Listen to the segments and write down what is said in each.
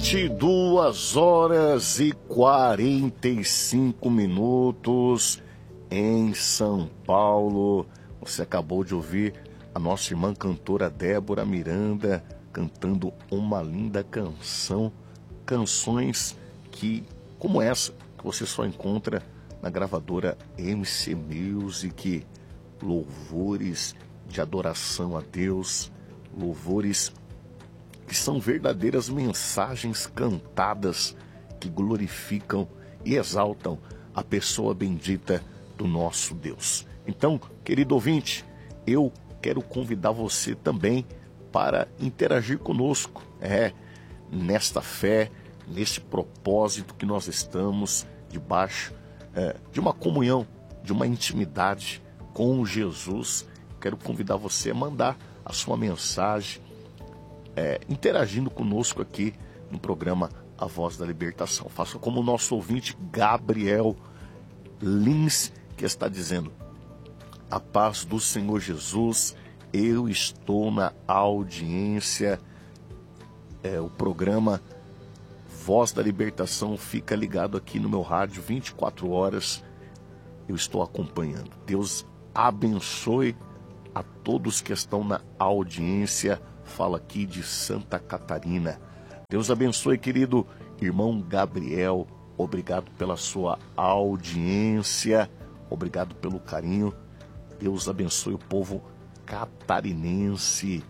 22h45 em São Paulo. Você acabou de ouvir a nossa irmã cantora Débora Miranda cantando uma linda canção. Canções como essa, que você só encontra na gravadora MC Music. Louvores de adoração a Deus, louvores que são verdadeiras mensagens cantadas que glorificam e exaltam a pessoa bendita do nosso Deus. Então, querido ouvinte, eu quero convidar você também para interagir conosco, nesta fé, neste propósito que nós estamos debaixo de uma comunhão, de uma intimidade com Jesus. Quero convidar você a mandar a sua mensagem, interagindo conosco aqui no programa A Voz da Libertação. Faça como o nosso ouvinte Gabriel Lins, que está dizendo: a paz do Senhor Jesus, eu estou na audiência. O programa Voz da Libertação fica ligado aqui no meu rádio 24 horas. Eu estou acompanhando. Deus abençoe a todos que estão na audiência. Fala aqui de Santa Catarina. Deus abençoe, querido irmão Gabriel. Obrigado pela sua audiência. Obrigado pelo carinho. Deus abençoe o povo catarinense.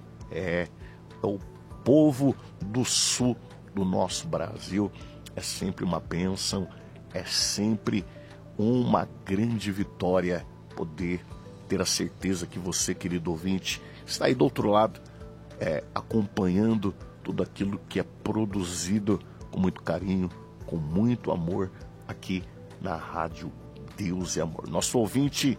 O povo do sul do nosso Brasil. É sempre uma bênção. É sempre uma grande vitória poder ter a certeza que você, querido ouvinte, está aí do outro lado, acompanhando tudo aquilo que é produzido com muito carinho, com muito amor aqui na Rádio Deus é Amor. Nosso ouvinte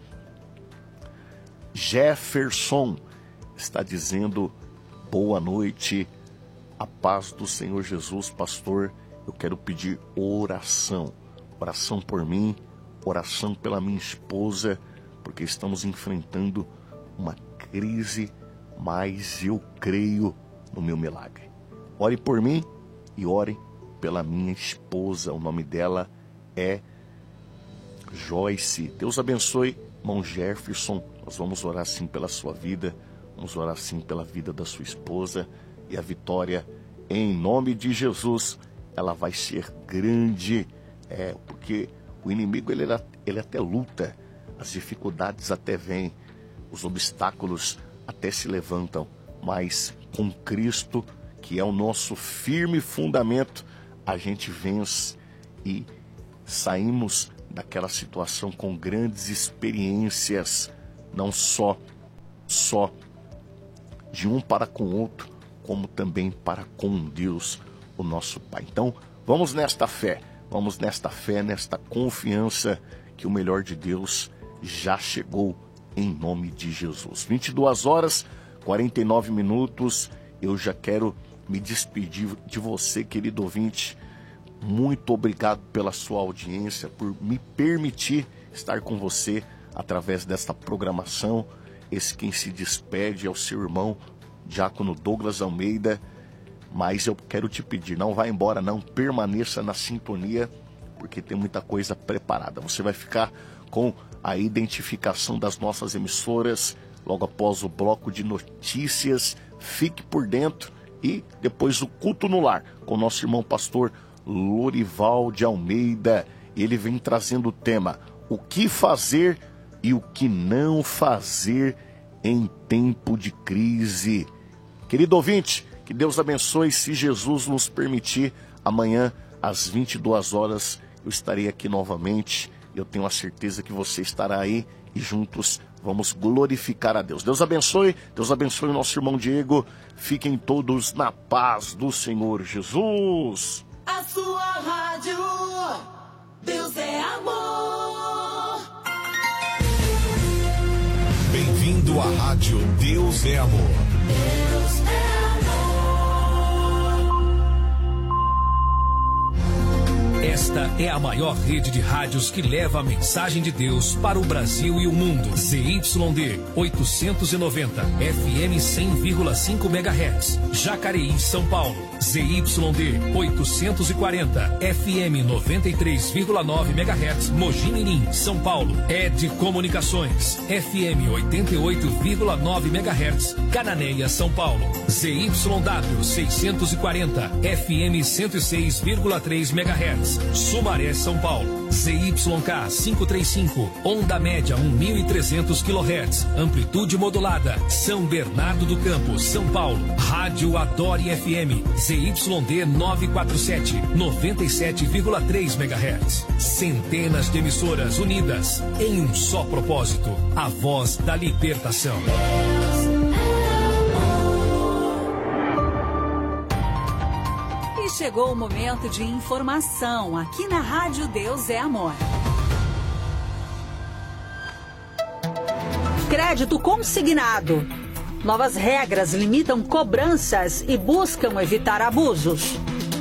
Jefferson está dizendo: boa noite, a paz do Senhor Jesus, pastor. Eu quero pedir oração por mim, oração pela minha esposa, porque estamos enfrentando uma crise, mas eu creio no meu milagre. Ore por mim e ore pela minha esposa. O nome dela é Joyce. Deus abençoe, irmão Jefferson. Nós vamos orar sim pela sua vida, vamos orar sim pela vida da sua esposa, e a vitória, em nome de Jesus, ela vai ser grande, porque o inimigo ele até luta, as dificuldades até vêm, os obstáculos até se levantam, mas com Cristo, que é o nosso firme fundamento, a gente vence e saímos daquela situação com grandes experiências, não só de um para com o outro, como também para com Deus, o nosso Pai. Então, vamos nesta fé, nesta confiança que o melhor de Deus já chegou, em nome de Jesus. 22h49, eu já quero me despedir de você, querido ouvinte. Muito obrigado pela sua audiência, por me permitir estar com você através desta programação. Esse quem se despede é o seu irmão, diácono Douglas Almeida. Mas eu quero te pedir, não vá embora não, permaneça na sintonia, porque tem muita coisa preparada. Você vai ficar com a identificação das nossas emissoras logo após o bloco de notícias. Fique por dentro, e depois o culto no lar com o nosso irmão pastor Lorival de Almeida. Ele vem trazendo o tema: o que fazer e o que não fazer em tempo de crise. Querido ouvinte, que Deus abençoe. Se Jesus nos permitir, amanhã às 22h eu estarei aqui novamente. Eu tenho a certeza que você estará aí e juntos vamos glorificar a Deus. Deus abençoe o nosso irmão Diego. Fiquem todos na paz do Senhor Jesus. A sua rádio, Deus é amor. Bem-vindo à rádio Deus é amor. Deus é Esta é a maior rede de rádios que leva a mensagem de Deus para o Brasil e o mundo. ZYD 890, FM 100,5 MHz, Jacareí, São Paulo. ZYD 840, FM 93,9 MHz, Mogi Mirim, São Paulo. ED Comunicações, FM 88,9 MHz, Cananéia, São Paulo. ZYW 640, FM 106,3 MHz, Sumaré, São Paulo. ZYK 535, onda média 1.300 kHz, amplitude modulada, São Bernardo do Campo, São Paulo. Rádio Adore FM, ZYD 947, 97,3 MHz. Centenas de emissoras unidas em um só propósito, a voz da libertação. Chegou o momento de informação aqui na Rádio Deus é Amor. Crédito consignado. Novas regras limitam cobranças e buscam evitar abusos.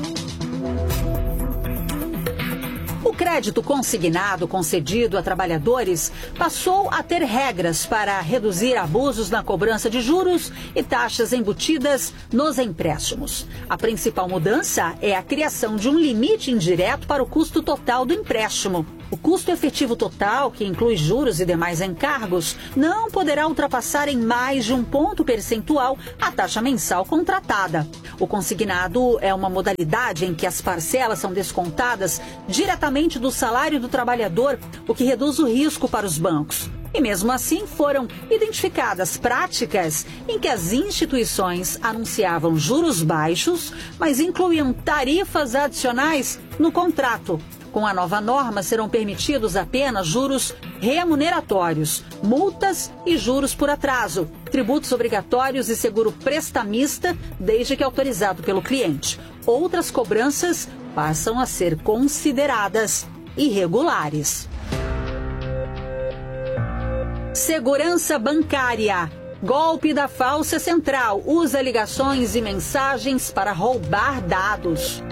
O crédito consignado concedido a trabalhadores passou a ter regras para reduzir abusos na cobrança de juros e taxas embutidas nos empréstimos. A principal mudança é a criação de um limite indireto para o custo total do empréstimo. O custo efetivo total, que inclui juros e demais encargos, não poderá ultrapassar em mais de 1 ponto percentual a taxa mensal contratada. O consignado é uma modalidade em que as parcelas são descontadas diretamente do salário do trabalhador, o que reduz o risco para os bancos. E mesmo assim foram identificadas práticas em que as instituições anunciavam juros baixos, mas incluíam tarifas adicionais no contrato. Com a nova norma, serão permitidos apenas juros remuneratórios, multas e juros por atraso, tributos obrigatórios e seguro prestamista, desde que autorizado pelo cliente. Outras cobranças passam a ser consideradas irregulares. Segurança bancária. Golpe da falsa central. Usa ligações e mensagens para roubar dados.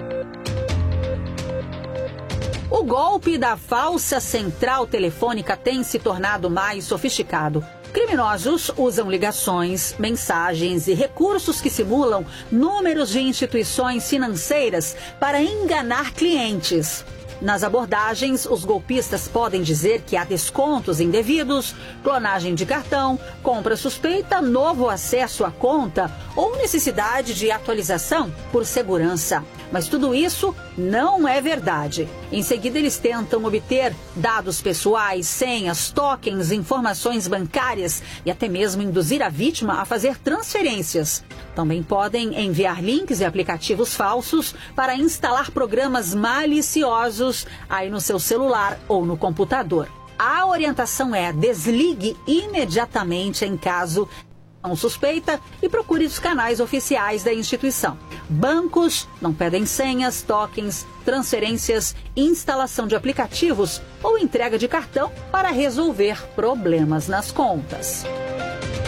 O golpe da falsa central telefônica tem se tornado mais sofisticado. Criminosos usam ligações, mensagens e recursos que simulam números de instituições financeiras para enganar clientes. Nas abordagens, os golpistas podem dizer que há descontos indevidos, clonagem de cartão, compra suspeita, novo acesso à conta ou necessidade de atualização por segurança. Mas tudo isso não é verdade. Em seguida, eles tentam obter dados pessoais, senhas, tokens, informações bancárias e até mesmo induzir a vítima a fazer transferências. Também podem enviar links e aplicativos falsos para instalar programas maliciosos aí no seu celular ou no computador. A orientação é: desligue imediatamente em caso de suspeita e procure os canais oficiais da instituição. Bancos não pedem senhas, tokens, transferências, instalação de aplicativos ou entrega de cartão para resolver problemas nas contas.